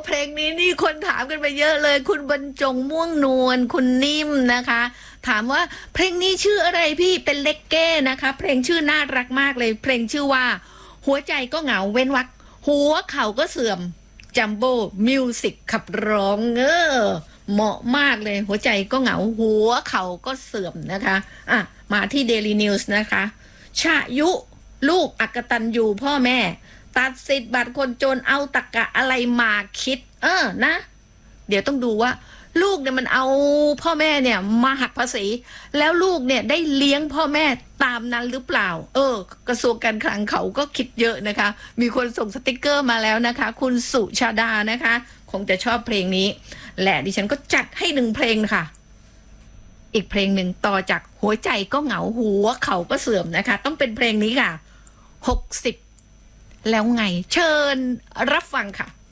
เพลงนี้นี่คนถามกันไปเยอะเลย คุณบรรจงม่วงนวลคุณนิ่มนะคะ ถามว่าเพลงนี้ชื่ออะไรพี่เป็นเลกเก้นะคะ เพลงชื่อน่ารักมากเลย เพลงชื่อว่าหัวใจก็เหงาเว้นวรรคหัวเข่าก็เสื่อมจัมโบ้มิวสิกขับร้องเหมาะมากเลย หัวใจก็เหงาหัวเข่าก็เสื่อมนะคะอ่ะมาที่ Daily News นะคะชายุลูกอักตันยูพ่อแม่ตัดสิทธิ์บัตรคนจนเอาตะกะอะไรมาคิดนะเดี๋ยวต้องดูว่าลูกเนี่ยมันเอาพ่อแม่เนี่ยมาหักภาษีแล้วลูกเนี่ยได้เลี้ยงพ่อแม่ตามนั้นหรือเปล่ากระทรวงการคลังเขาก็คิดเยอะนะคะมีคนส่งสติกเกอร์มาแล้วนะคะคุณสุชาดานะคะคงจะชอบเพลงนี้และดิฉันก็จัดให้1เพลงค่ะอีกเพลงหนึ่งต่อจากหัวใจก็เหงาหัวเขาก็เสื่อมนะคะต้องเป็นเพลงนี้ค่ะ60แล้วไงเชิญรับฟังค่ะ